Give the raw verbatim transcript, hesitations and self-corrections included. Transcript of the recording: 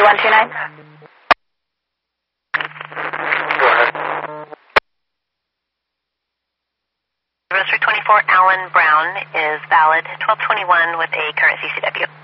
one two nine. Go ahead. Roaster twenty-four Allen Brown is valid twelve twenty-one with a current C C W.